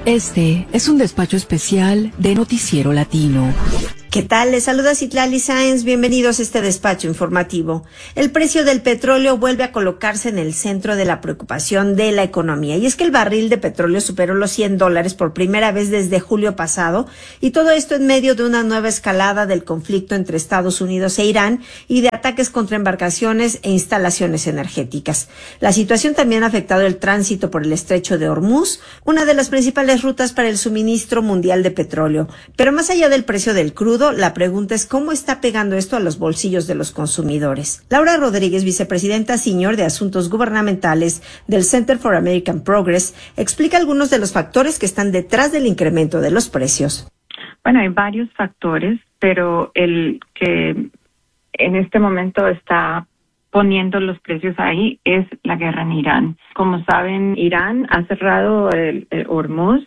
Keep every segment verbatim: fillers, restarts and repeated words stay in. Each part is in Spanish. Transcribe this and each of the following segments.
Este es un despacho especial de Noticiero Latino. ¿Qué tal? Les saluda Citlali Sáenz. Bienvenidos a este despacho informativo. El precio del petróleo vuelve a colocarse en el centro de la preocupación de la economía. Y es que el barril de petróleo superó los cien dólares por primera vez desde julio pasado. Y todo esto en medio de una nueva escalada del conflicto entre Estados Unidos e Irán y de ataques contra embarcaciones e instalaciones energéticas. La situación también ha afectado el tránsito por el estrecho de Hormuz, una de las principales rutas para el suministro mundial de petróleo. Pero más allá del precio del crudo, la pregunta es cómo está pegando esto a los bolsillos de los consumidores. Laura Rodríguez, vicepresidenta senior de Asuntos Gubernamentales del Center for American Progress, explica algunos de los factores que están detrás del incremento de los precios. Bueno, hay varios factores, pero el que en este momento está poniendo los precios ahí es la guerra en Irán. Como saben, Irán ha cerrado el, el Hormuz,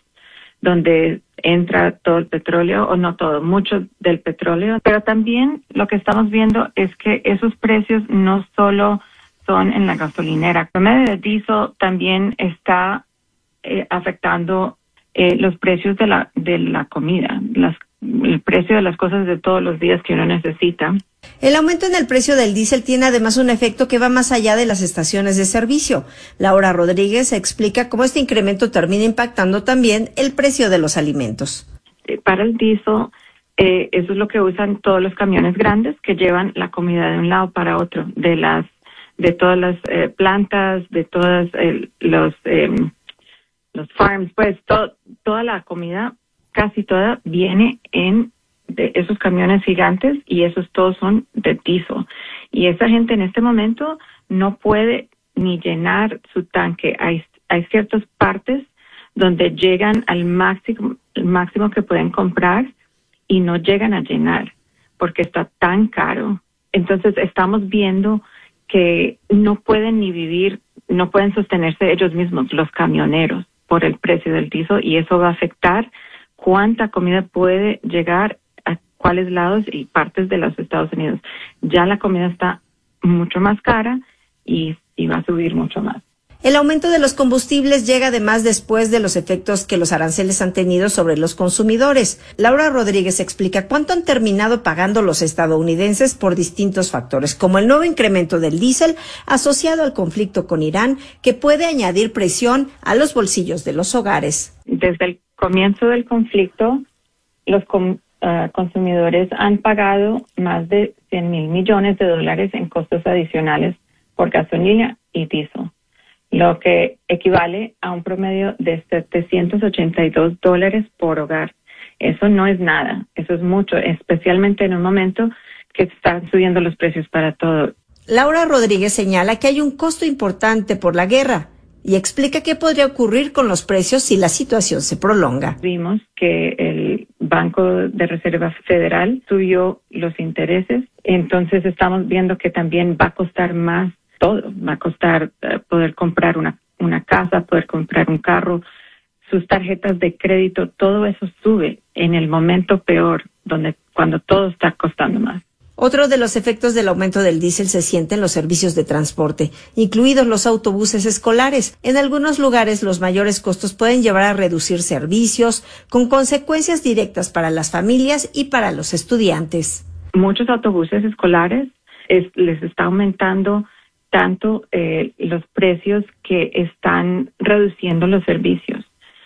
donde entra todo el petróleo, o no todo, mucho del petróleo, pero también lo que estamos viendo es que esos precios no solo son en la gasolinera. El promedio de diésel también está eh, afectando eh, los precios de la de la comida, las, el precio de las cosas de todos los días que uno necesita. El aumento en el precio del diésel tiene además un efecto que va más allá de las estaciones de servicio. Laura Rodríguez explica cómo este incremento termina impactando también el precio de los alimentos. Para el diésel, eh, eso es lo que usan todos los camiones grandes que llevan la comida de un lado para otro, de las de todas las eh, plantas, de todas eh, los eh, los farms, pues to, toda la comida, casi toda, viene en de esos camiones gigantes, y esos todos son de diésel. Y esa gente en este momento no puede ni llenar su tanque. Hay, hay ciertas partes donde llegan al máximo, el máximo que pueden comprar y no llegan a llenar porque está tan caro. Entonces estamos viendo que no pueden ni vivir, no pueden sostenerse ellos mismos, los camioneros, por el precio del diésel, y eso va a afectar cuánta comida puede llegar a cuáles lados y partes de los Estados Unidos. Ya la comida está mucho más cara y, y va a subir mucho más. El aumento de los combustibles llega además después de los efectos que los aranceles han tenido sobre los consumidores. Laura Rodríguez explica cuánto han terminado pagando los estadounidenses por distintos factores, como el nuevo incremento del diésel asociado al conflicto con Irán, que puede añadir presión a los bolsillos de los hogares. Desde el comienzo del conflicto, los com- uh, consumidores han pagado más de cien mil millones de dólares en costos adicionales por gasolina y diésel, lo que equivale a un promedio de setecientos ochenta y dos dólares por hogar. Eso no es nada, eso es mucho, especialmente en un momento que están subiendo los precios para todo. Laura Rodríguez señala que hay un costo importante por la guerra y explica qué podría ocurrir con los precios si la situación se prolonga. Vimos que el Banco de Reserva Federal subió los intereses, entonces estamos viendo que también va a costar más todo. Va a costar uh, poder comprar una, una casa, poder comprar un carro, sus tarjetas de crédito, todo eso sube en el momento peor, donde cuando todo está costando más. Otro de los efectos del aumento del diésel se siente en los servicios de transporte, incluidos los autobuses escolares. En algunos lugares los mayores costos pueden llevar a reducir servicios, con consecuencias directas para las familias y para los estudiantes. Muchos autobuses escolares es, les está aumentando tanto eh, los precios que están reduciendo los servicios.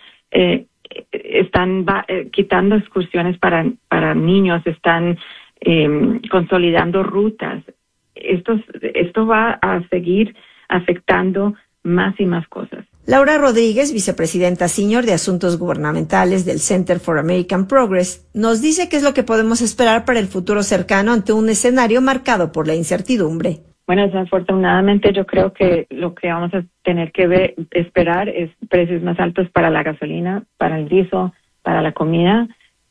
Eh, están va, eh, quitando excursiones para, para niños, están eh, consolidando rutas. Esto, esto va a seguir afectando más y más cosas. Laura Rodríguez, vicepresidenta senior de Asuntos Gubernamentales del Center for American Progress, nos dice qué es lo que podemos esperar para el futuro cercano ante un escenario marcado por la incertidumbre. Bueno, desafortunadamente yo creo que lo que vamos a tener que ver, esperar es precios más altos para la gasolina, para el diésel, para la comida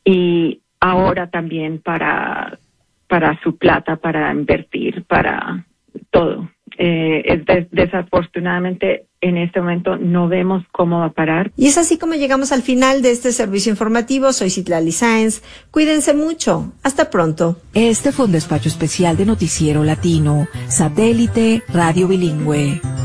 y ahora también para, para su plata, para invertir, para todo. Eh, es des- desafortunadamente en este momento no vemos cómo va a parar. Y es así como llegamos al final de este servicio informativo. Soy Citlali Sáenz. Cuídense mucho. Hasta pronto. Este fue un despacho especial de Noticiero Latino, satélite, radio bilingüe.